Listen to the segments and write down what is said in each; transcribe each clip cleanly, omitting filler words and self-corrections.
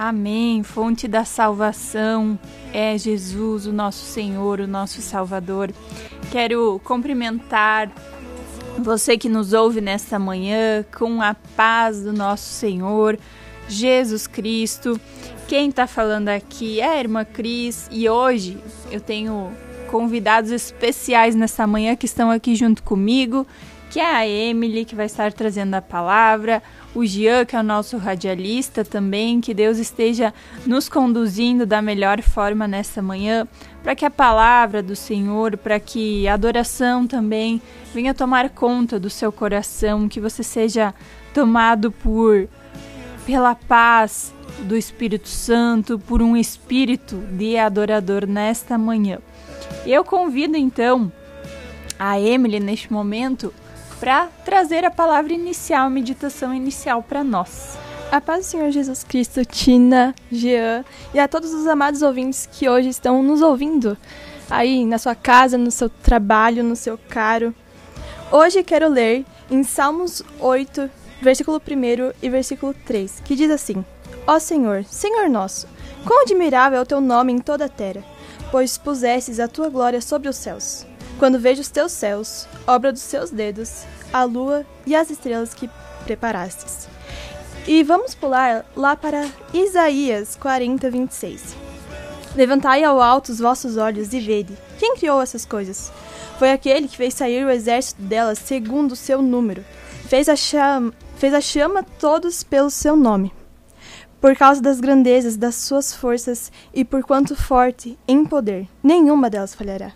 Amém. Fonte da salvação é Jesus, o nosso Senhor, o nosso Salvador. Quero cumprimentar você que nos ouve nesta manhã com a paz do nosso Senhor, Jesus Cristo. Quem está falando aqui é a irmã Cris e hoje eu tenho convidados especiais nessa manhã que estão aqui junto comigo, que é a Emily, que vai estar trazendo a palavra, o Jean, que é o nosso radialista também, que Deus esteja nos conduzindo da melhor forma nessa manhã, para que a palavra do Senhor, para que a adoração também venha tomar conta do seu coração, que você seja tomado pela paz do Espírito Santo, por um espírito de adorador nesta manhã. Eu convido então a Emily neste momento para trazer a palavra inicial, a meditação inicial para nós. A paz do Senhor Jesus Cristo, Tina, Jean e a todos os amados ouvintes que hoje estão nos ouvindo aí na sua casa, no seu trabalho, no seu carro. Hoje quero ler em Salmos 8, versículo 1 e versículo 3, que diz assim: Ó Senhor, Senhor nosso, quão admirável é o teu nome em toda a terra, pois pusestes a tua glória sobre os céus. Quando vejo os teus céus, obra dos seus dedos, a lua e as estrelas que preparastes. E vamos pular lá para Isaías 40, 26. Levantai ao alto os vossos olhos e vede. Quem criou essas coisas? Foi aquele que fez sair o exército delas segundo o seu número. Fez a chama todos pelo seu nome. Por causa das grandezas das suas forças e por quanto forte em poder, nenhuma delas falhará.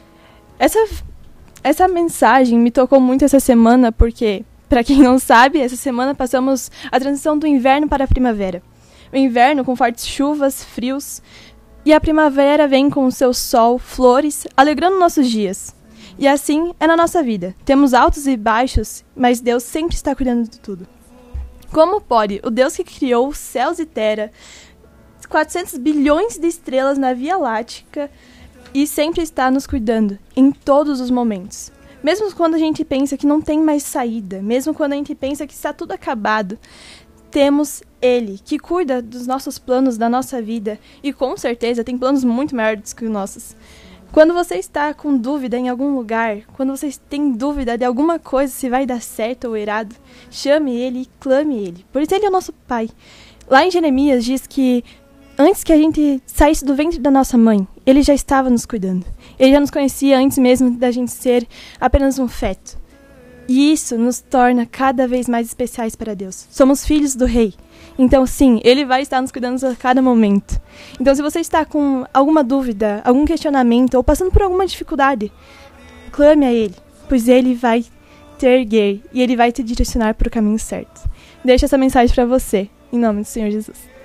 Essa mensagem me tocou muito essa semana porque, para quem não sabe, essa semana passamos a transição do inverno para a primavera. O inverno com fortes chuvas, frios, e a primavera vem com o seu sol, flores, alegrando nossos dias. E assim é na nossa vida. Temos altos e baixos, mas Deus sempre está cuidando de tudo. Como pode o Deus que criou os céus e terra, 400 bilhões de estrelas na Via Láctea, e sempre está nos cuidando, em todos os momentos. Mesmo quando a gente pensa que não tem mais saída, mesmo quando a gente pensa que está tudo acabado, temos Ele, que cuida dos nossos planos, da nossa vida, e com certeza tem planos muito maiores que os nossos. Quando você está com dúvida em algum lugar, quando você tem dúvida de alguma coisa, se vai dar certo ou errado, chame Ele e clame Ele, pois Ele é o nosso Pai. Lá em Jeremias diz que antes que a gente saísse do ventre da nossa mãe, Ele já estava nos cuidando. Ele já nos conhecia antes mesmo da gente ser apenas um feto. E isso nos torna cada vez mais especiais para Deus. Somos filhos do Rei. Então sim, Ele vai estar nos cuidando a cada momento. Então se você está com alguma dúvida, algum questionamento ou passando por alguma dificuldade, clame a Ele, pois Ele vai te erguer e Ele vai te direcionar para o caminho certo. Deixo essa mensagem para você, em nome do Senhor Jesus.